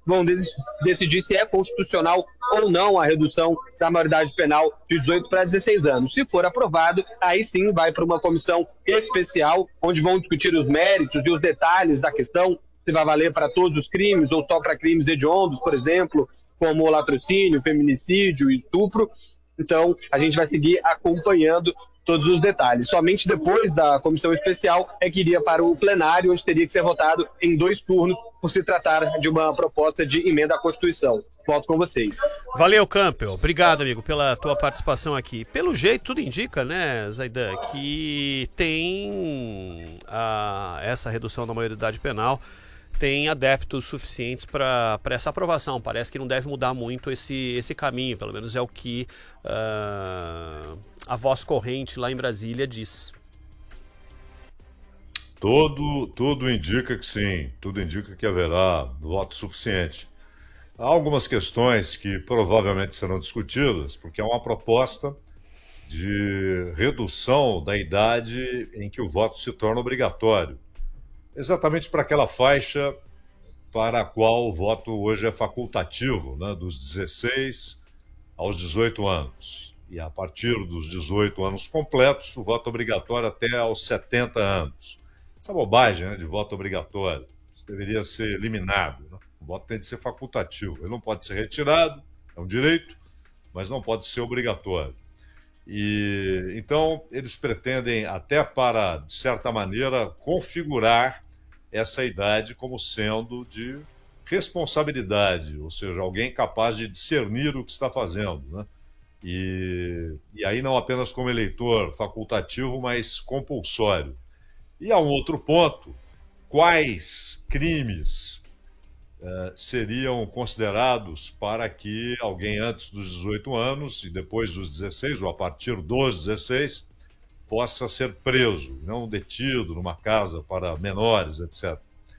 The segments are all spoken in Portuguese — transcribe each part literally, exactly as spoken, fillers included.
vão des- decidir se é constitucional ou não a redução da maioridade penal de dezoito para dezesseis anos. Se for aprovado, aí sim vai para uma comissão especial, onde vão discutir os méritos e os detalhes da questão, se vai valer para todos os crimes ou só para crimes hediondos, por exemplo, como latrocínio, feminicídio, estupro. Então, a gente vai seguir acompanhando todos os detalhes. Somente depois da comissão especial é que iria para o plenário, onde teria que ser votado em dois turnos, por se tratar de uma proposta de emenda à Constituição. Volto com vocês. Valeu, Campbell. Obrigado, amigo, pela tua participação aqui. Pelo jeito, tudo indica, né, Zaidan, que tem a, essa redução da maioridade penal, tem adeptos suficientes para essa aprovação. Parece que não deve mudar muito esse, esse caminho, pelo menos é o que uh, a voz corrente lá em Brasília diz. Tudo, tudo indica que sim, tudo indica que haverá voto suficiente. Há algumas questões que provavelmente serão discutidas, porque é uma proposta de redução da idade em que o voto se torna obrigatório. Exatamente para aquela faixa para a qual o voto hoje é facultativo, né, dos dezesseis aos dezoito anos. E a partir dos dezoito anos completos, o voto obrigatório até aos setenta anos. Essa bobagem, né, de voto obrigatório, isso deveria ser eliminado, né? O voto tem de ser facultativo, ele não pode ser retirado, é um direito, mas não pode ser obrigatório. E então eles pretendem até para, de certa maneira, configurar essa idade como sendo de responsabilidade, ou seja, alguém capaz de discernir o que está fazendo, né? E, e aí não apenas como eleitor facultativo, mas compulsório. E há um outro ponto: quais crimes eh, seriam considerados para que alguém antes dos dezoito anos e depois dos dezesseis, ou a partir dos dezesseis, possa ser preso, não detido numa casa para menores, etcétera.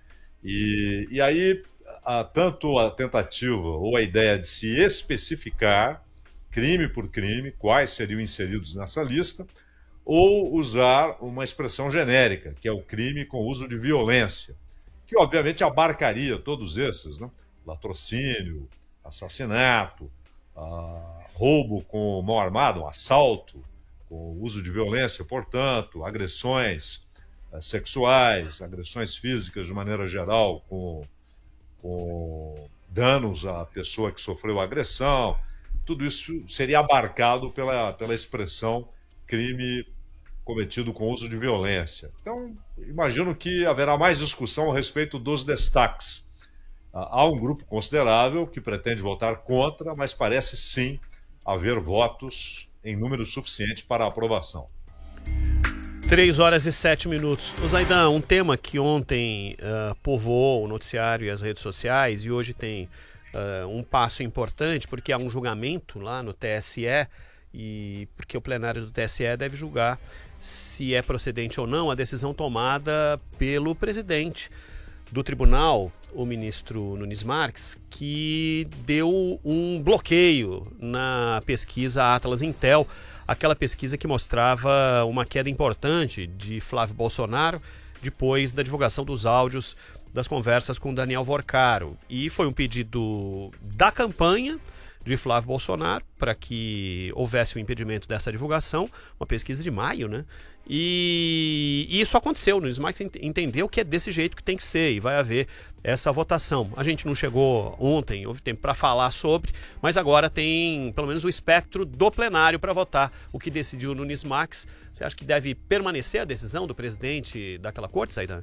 E, e aí há tanto a tentativa ou a ideia de se especificar, crime por crime, quais seriam inseridos nessa lista, ou usar uma expressão genérica, que é o crime com uso de violência, que obviamente abarcaria todos esses, né? Latrocínio, assassinato, ah, roubo com mão armada, um assalto, com uso de violência, portanto, agressões eh, sexuais, agressões físicas de maneira geral, com, com danos à pessoa que sofreu a agressão, tudo isso seria abarcado pela, pela expressão crime cometido com uso de violência. Então, imagino que haverá mais discussão a respeito dos destaques. Há um grupo considerável que pretende votar contra, mas parece sim haver votos em número suficiente para a aprovação. Três horas e sete minutos. Ô Zaidan, um tema que ontem uh, povoou o noticiário e as redes sociais e hoje tem uh, um passo importante, porque há um julgamento lá no T S E e porque o plenário do T S E deve julgar se é procedente ou não a decisão tomada pelo presidente do tribunal, o ministro Nunes Marques, que deu um bloqueio na pesquisa Atlas Intel, aquela pesquisa que mostrava uma queda importante de Flávio Bolsonaro depois da divulgação dos áudios das conversas com Daniel Vorcaro. E foi um pedido da campanha de Flávio Bolsonaro para que houvesse o impedimento dessa divulgação, uma pesquisa de maio, né? E, e isso aconteceu, o Nunes Marques entendeu que é desse jeito que tem que ser e vai haver essa votação. A gente não chegou ontem, houve tempo para falar sobre, mas agora tem pelo menos o espectro do plenário para votar o que decidiu o Nunes Marques. Você acha que deve permanecer a decisão do presidente daquela corte, Zaidan?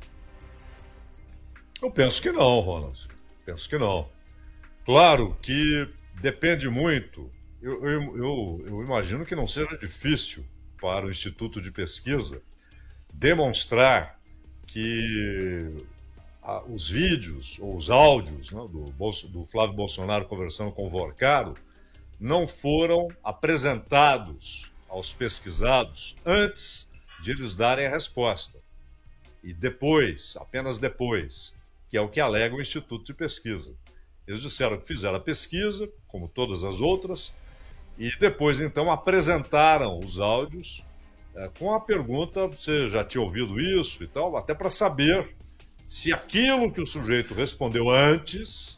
Eu penso que não, Ronald. Penso que não. Claro que depende muito. Eu, eu, eu, eu imagino que não seja difícil para o Instituto de Pesquisa demonstrar que ah, os vídeos ou os áudios, né, do, Bolso, do Flávio Bolsonaro conversando com o Vorcaro não foram apresentados aos pesquisados antes de eles darem a resposta. E depois, apenas depois, que é o que alega o Instituto de Pesquisa. Eles disseram que fizeram a pesquisa, como todas as outras, e depois, então, apresentaram os áudios é, com a pergunta, você já tinha ouvido isso e tal, até para saber se aquilo que o sujeito respondeu antes